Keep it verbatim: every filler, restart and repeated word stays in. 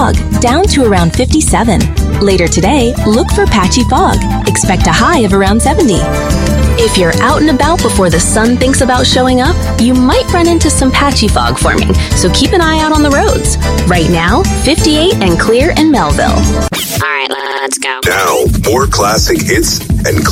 fog, down to around fifty-seven. Later today, look for patchy fog. Expect a high of around seventy. If you're out and about before the sun thinks about showing up, you might run into some patchy fog forming, so keep an eye out on the roads. Right now, fifty-eight and clear in Melville. All right, let's go. Now, more classic hits and